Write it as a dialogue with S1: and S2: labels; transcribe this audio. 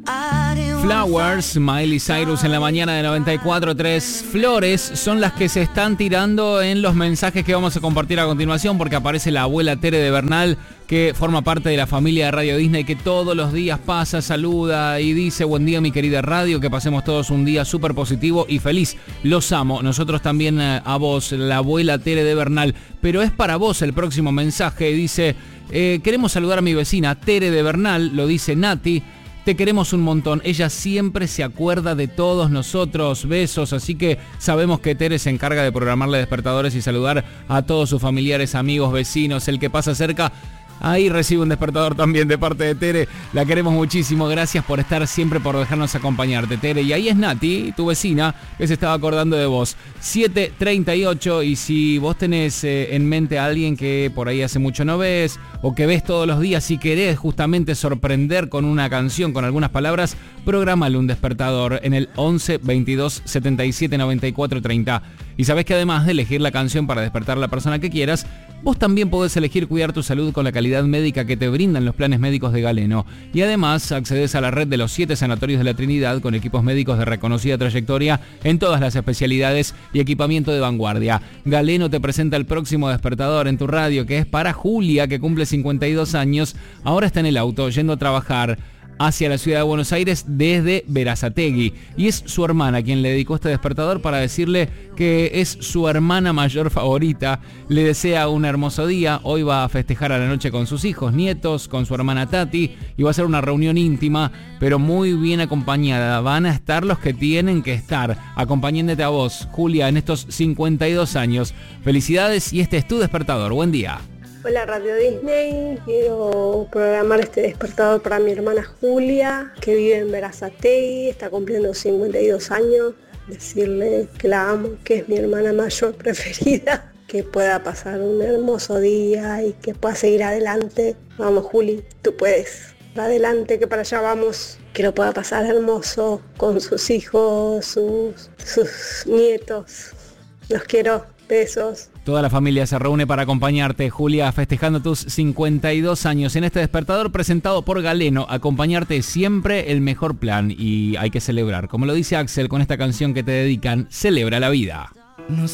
S1: Flowers, Miley Cyrus en la mañana de 94.3. Flores son las que se están tirando en los mensajes que vamos a compartir a continuación, porque aparece la abuela Tere de Bernal, que forma parte de la familia de Radio Disney, que todos los días pasa, saluda y dice: buen día mi querida radio, que pasemos todos un día súper positivo y feliz. Los amo, nosotros también a vos, la abuela Tere de Bernal. Pero es para vos el próximo mensaje, dice: queremos saludar a mi vecina Tere de Bernal, lo dice Nati. Te queremos un montón, ella siempre se acuerda de todos nosotros, besos, así que sabemos que Tere se encarga de programarle despertadores y saludar a todos sus familiares, amigos, vecinos, el que pasa cerca. Ahí recibe un despertador también de parte de Tere. La queremos muchísimo. Gracias por estar siempre, por dejarnos acompañarte, Tere. Y ahí es Nati, tu vecina, que se estaba acordando de vos. 7:38. Y si vos tenés en mente a alguien que por ahí hace mucho no ves, o que ves todos los días y querés justamente sorprender con una canción, con algunas palabras, prográmale un despertador en el 11 22 77 94 30. Y sabés que además de elegir la canción para despertar a la persona que quieras, vos también podés elegir cuidar tu salud con la calidad médica que te brindan los planes médicos de Galeno. Y además accedes a la red de los 7 sanatorios de la Trinidad con equipos médicos de reconocida trayectoria en todas las especialidades y equipamiento de vanguardia. Galeno te presenta el próximo despertador en tu radio, que es para Julia, que cumple 52 años. Ahora está en el auto yendo a trabajar hacia la ciudad de Buenos Aires desde Berazategui, y es su hermana quien le dedicó este despertador para decirle que es su hermana mayor favorita. Le desea un hermoso día. Hoy va a festejar a la noche con sus hijos, nietos, con su hermana Tati, y va a ser una reunión íntima pero muy bien acompañada. Van a estar los que tienen que estar, acompañándote a vos, Julia, en estos 52 años. Felicidades, y este es tu despertador. Buen día.
S2: Hola Radio Disney, quiero programar este despertador para mi hermana Julia, que vive en Berazategui, está cumpliendo 52 años, decirle que la amo, que es mi hermana mayor preferida, que pueda pasar un hermoso día y que pueda seguir adelante. Vamos Juli, tú puedes, adelante, que para allá vamos, que lo pueda pasar hermoso con sus hijos, sus nietos. Los quiero, besos.
S1: Toda la familia se reúne para acompañarte, Julia, festejando tus 52 años en este despertador presentado por Galeno. Acompañarte siempre el mejor plan, y hay que celebrar. Como lo dice Axel con esta canción que te dedican, celebra la vida.